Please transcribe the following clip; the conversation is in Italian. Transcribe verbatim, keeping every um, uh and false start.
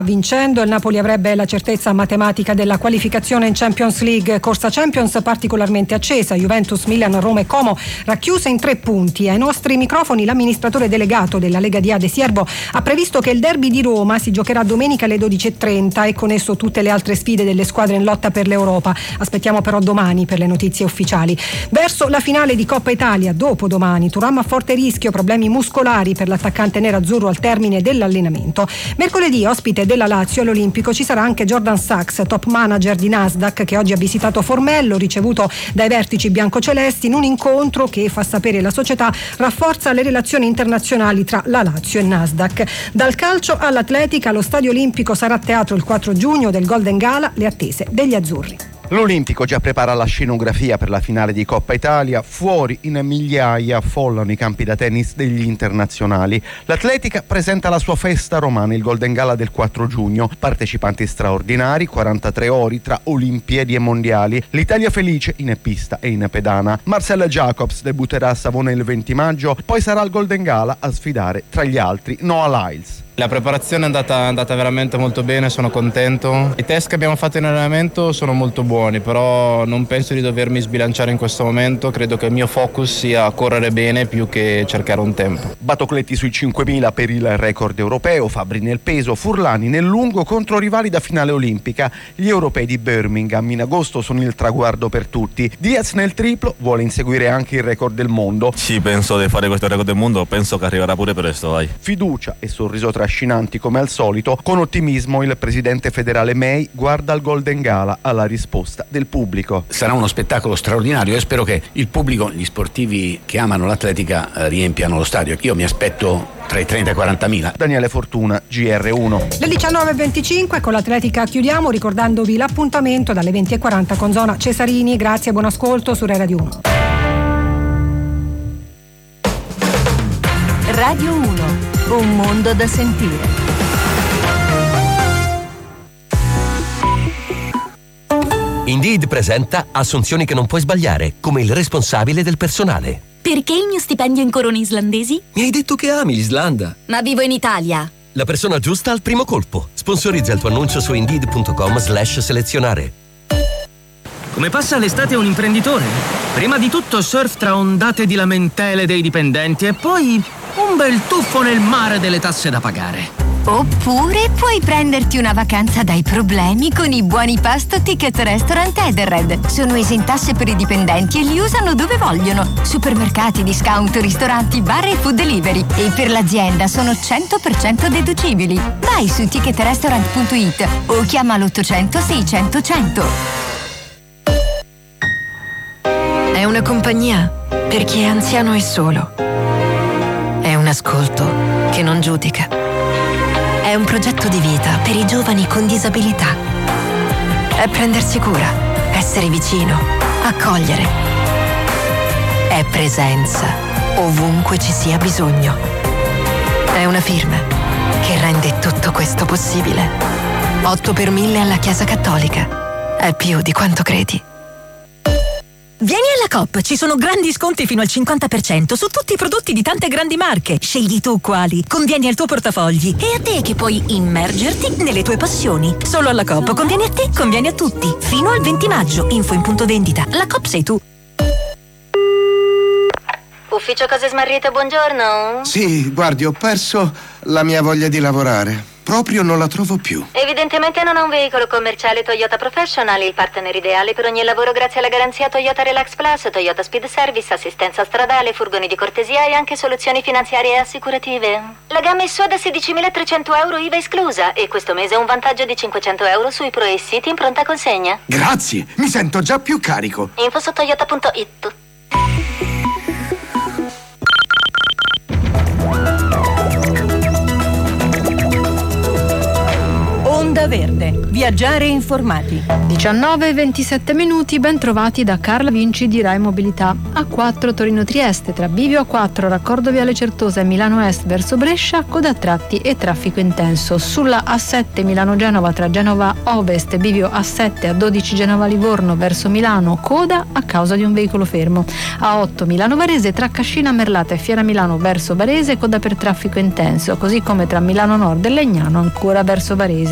Vincendo il Napoli avrebbe la certezza matematica della qualificazione in Champions League, corsa Champions particolarmente accesa, Juventus, Milan, Roma e Como racchiuse in tre punti. Ai nostri microfoni l'amministratore delegato della Lega di De Siervo ha previsto che il derby di Roma si giocherà domenica alle dodici e trenta e con esso tutte le altre sfide delle squadre in lotta per l'Europa. Aspettiamo però domani per le notizie ufficiali. Verso la finale di Coppa Italia, dopo domani, Thuram a forte rischio, problemi muscolari per l'attaccante nerazzurro al termine dell'allenamento. Mercoledì, ospite della Lazio all'Olimpico ci sarà anche Jordan Sachs, top manager di Nasdaq, che oggi ha visitato Formello, ricevuto dai vertici biancocelesti in un incontro che, fa sapere la società, rafforza le relazioni internazionali tra la Lazio e Nasdaq. Dal calcio all'atletica, lo Stadio Olimpico sarà teatro il quattro giugno del Golden Gala, le attese degli azzurri. L'Olimpico già prepara la scenografia per la finale di Coppa Italia. Fuori in migliaia affollano i campi da tennis degli internazionali. L'atletica presenta la sua festa romana, il Golden Gala del quattro giugno. Partecipanti straordinari, quarantatré ori tra Olimpiadi e Mondiali. L'Italia felice in pista e in pedana. Marcella Jacobs debutterà a Savona il venti maggio, poi sarà al Golden Gala a sfidare tra gli altri Noah Lyles. La preparazione è andata, è andata veramente molto bene, sono contento. I test che abbiamo fatto in allenamento sono molto buoni, però non penso di dovermi sbilanciare in questo momento. Credo che il mio focus sia correre bene più che cercare un tempo. Batocletti sui cinquemila per il record europeo, Fabbri nel peso, Furlani nel lungo contro rivali da finale olimpica. Gli europei di Birmingham in agosto sono il traguardo per tutti. Diaz nel triplo vuole inseguire anche il record del mondo. Sì, penso di fare questo record del mondo, penso che arriverà pure presto, vai. Fiducia e sorriso trascinanti come al solito. Con ottimismo il presidente federale May guarda al Golden Gala alla risposta del pubblico. Sarà uno spettacolo straordinario e spero che il pubblico, gli sportivi che amano l'atletica, eh, riempiano lo stadio. Io mi aspetto tra i trenta e i quarantamila. Daniele Fortuna, G R uno. Le diciannove e venticinque con l'atletica chiudiamo ricordandovi l'appuntamento dalle venti e quaranta con Zona Cesarini. Grazie e buon ascolto su Rai Radio uno. Radio uno. Un mondo da sentire. Indeed presenta assunzioni che non puoi sbagliare, come il responsabile del personale. Perché il mio stipendio in corone islandesi? Mi hai detto che ami l'Islanda. Ma vivo in Italia. La persona giusta al primo colpo. Sponsorizza il tuo annuncio su indeed punto com slash selezionare. Come passa l'estate un imprenditore? Prima di tutto surf tra ondate di lamentele dei dipendenti e poi un bel tuffo nel mare delle tasse da pagare. Oppure puoi prenderti una vacanza dai problemi con i buoni pasto Ticket Restaurant Edenred. Sono esentasse per i dipendenti e li usano dove vogliono. Supermercati, discount, ristoranti, bar e food delivery. E per l'azienda sono cento per cento deducibili. Vai su ticket restaurant punto it o chiama l'ottocento seicento cento. È una compagnia per chi è anziano e solo. È un ascolto che non giudica. È un progetto di vita per i giovani con disabilità. È prendersi cura, essere vicino, accogliere. È presenza ovunque ci sia bisogno. È una firma che rende tutto questo possibile. otto per mille alla Chiesa Cattolica. È più di quanto credi. Vieni alla Coop, ci sono grandi sconti fino al cinquanta per cento su tutti i prodotti di tante grandi marche. Scegli tu quali, convieni al tuo portafogli e a te che puoi immergerti nelle tue passioni. Solo alla Coop, convieni a te, convieni a tutti. Fino al venti maggio, info in punto vendita. La Coop sei tu. Ufficio Cose Smarrite, buongiorno. Sì, guardi, ho perso la mia voglia di lavorare. Proprio non la trovo più. Evidentemente non ha un veicolo commerciale Toyota Professional, il partner ideale per ogni lavoro grazie alla garanzia Toyota Relax Plus, Toyota Speed Service, assistenza stradale, furgoni di cortesia e anche soluzioni finanziarie e assicurative. La gamma è sua da sedicimilatrecento euro I V A esclusa e questo mese ha un vantaggio di cinquecento euro sui Pro e City in pronta consegna. Grazie, mi sento già più carico. Info su toyota punto it. Onda Verde, viaggiare informati. diciannove e ventisette minuti, ben trovati da Carla Vinci di Rai Mobilità. A quattro Torino-Trieste, tra Bivio A quattro, raccordo Viale Certosa e Milano Est verso Brescia, coda a tratti e traffico intenso. Sulla A sette Milano-Genova tra Genova Ovest e Bivio A sette a dodici Genova-Livorno verso Milano, coda a causa di un veicolo fermo. A otto Milano-Varese tra Cascina Merlata e Fiera Milano verso Varese, coda per traffico intenso, così come tra Milano Nord e Legnano ancora verso Varese.